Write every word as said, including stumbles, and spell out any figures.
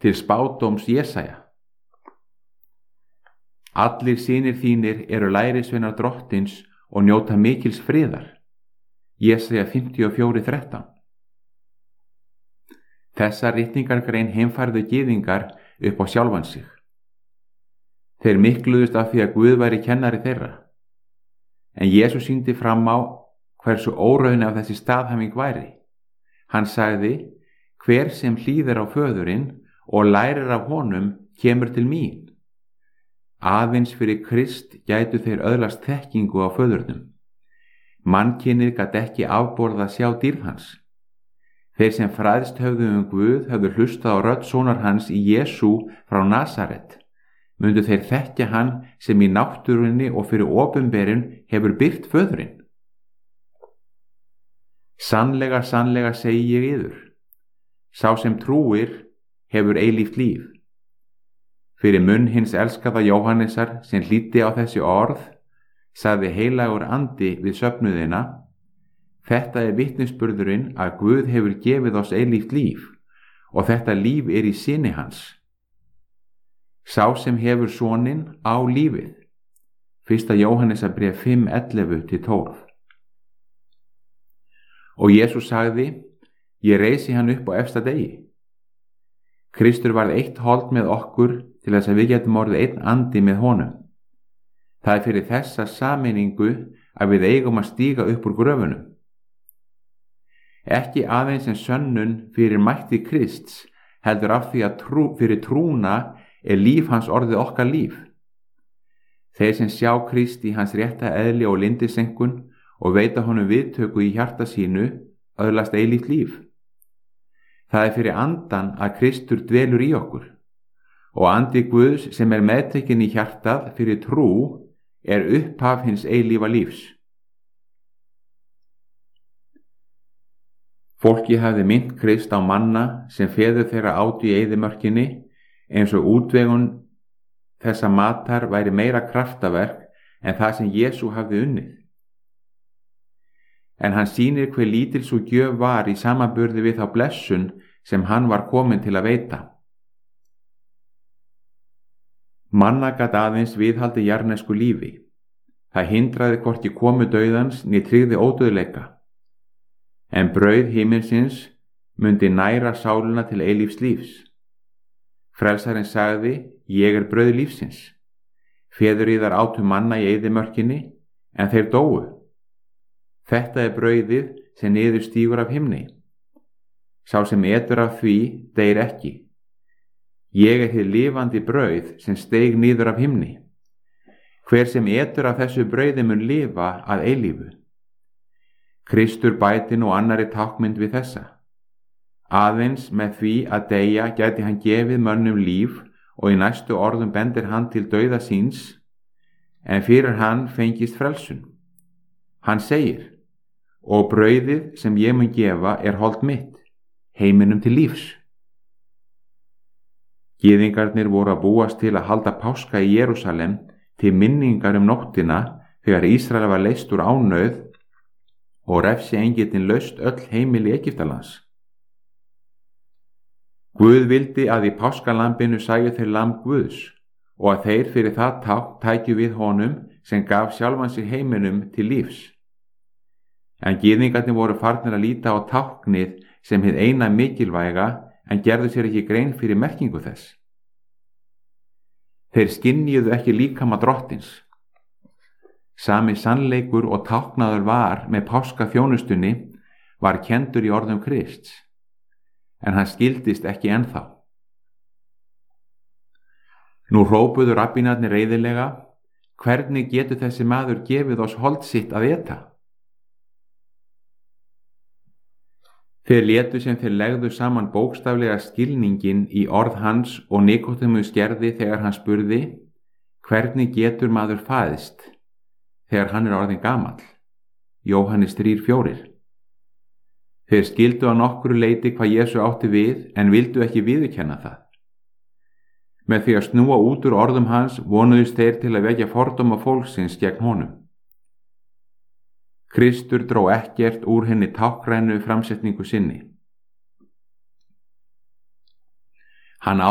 til spádóms Jesaja. Allir synir þínir eru lærisveinar drottins og njóta mikils friðar. Jesaja fimmtíu og fjögur þrettán. Þessa ritningargrein heimfærðu gyðingar upp á sjálfan sig. Þeir mikluðust af því að Guð væri kennari þeirra. En Jesús sýndi fram á hversu óraun af þessi staðhæfing væri. Hann sagði: hver sem hlýðir á föðurinn og lærir af honum kemur til mín. Aðeins fyrir Krist gætu þeir öðlast þekkingu á föðurnum. Mannkynið gat ekki afborðað sjá dýrð hans. Þeir sem fræðst höfðu um Guð höfðu hlustað á rödd sonar hans í Jesú frá Nasaret. Mundu þeir þekkja hann sem í náttúrunni og fyrir opinberun hefur birt föðurinn. Sannlega, sannlega segi ég yður, sá sem trúir hefur eilíft líf. Fyrir munn hins elskaða Jóhannesar sem hlýddi á þessi orð, sagði heilagur andi við söfnuðina: þetta er vitnisburðurinn að Guð hefur gefið oss eilíft líf, og þetta líf er í syni hans. Sá sem hefur soninn á lífið. Fyrsta Jóhannesarbréf fimm ellefu til tólf. Og Jesús sagði: ég reisi hann upp á efsta degi. Kristur varð eitt hold með okkur til þess að við getum orðið einn andi með honum. Það er fyrir þessa sameiningu að við eigum að stíga upp úr gröfunum. Ekki aðeins en sönnun fyrir mætti Krists, heldur af því að trú, fyrir trúna er líf hans orðið okkar líf. Þeir sem sjá Krist í hans rétta eðli og lindisenkun og veita honum viðtöku í hjarta sínu öðlast eilíft líf. Það er fyrir andan að Kristur dvelur í okkur, og andi Guðs sem er meðtekinn í hjartað fyrir trú er upphaf hins eilífa lífs. Fólki hafði minnt Krist á manna sem feður þeirra áttu í eyðimörkinni, eins og útvegun þessa matar væri meira kraftaverk en það sem Jesú hafði unnið. En hann sýnir hve lítil sú gjöf var í samanburði við þá blessun sem hann var kominn til að veita. Manna gat aðeins viðhaldi jarðnesku lífi. Það hindraði hvorki komu dauðans né tryggði ódauðleika. En brauð himinsins mundi næra sálina til eilífs lífs. Frelsarinn sagði: ég er brauð lífsins. Feður yðar átu manna í eyðimörkinni, en þeir dóu. Þetta er brauðið sem niður stígur af himni. Sá sem etur af því deyr ekki. Ég er hið lifandi brauð sem steig niður af himni. Hver sem etur af þessu brauði mun lifa að eilífu. Kristur bæti nú annarri tákmynd við þessa. Aðeins með því að deyja gæti hann gefið mönnum líf, og í næstu orðum bendir hann til dauða síns, en fyrir hann fengist frelsun. Hann segir: og brauðið sem ég mun gefa er hold mitt, heiminum til lífs. Gyðingarnir voru að búast til að halda páska í Jerúsalem til minningar um nóttina þegar Ísrael var leyst úr ánauð og refsiengillinn laust öll heimili Egyptalands. Guð vildi að í páskalambinu sæju þeir lamb Guðs, og að þeir fyrir það tákn tækju við honum sem gaf sjálfan sig heiminum til lífs. En gyðingarnir voru farnir að líta á táknið sem hið eina mikilvæga, en gerðu sér ekki grein fyrir merkingu þess. Þeir skynjuðu ekki líkama drottins. Sami sannleikur og táknaður var með páska þjónustunni var kendur í orðum Krists, en hann skildist ekki ennþá. Nú hrópuðu rabbínarnir reiðilega: hvernig getur þessi maður gefið oss hold sitt að eta? Þeir létu sem þeir legðu saman bókstaflega skilningin í orð hans og Nikódemus gerði þegar hann spurði: hvernig getur maður fæðst þegar hann er orðinn gamall? Jóhannes þrjú fjögur. Þeir skildu á nokkru leyti hvað Jesú átti við, en vildu ekki viðurkenna það. Með því að snúa út úr orðum hans vonuðust þeir til að vekja fordóma fólksins gegn honum. Kristur dró ekkert úr henni táknrænu framsetningu sinni. Hann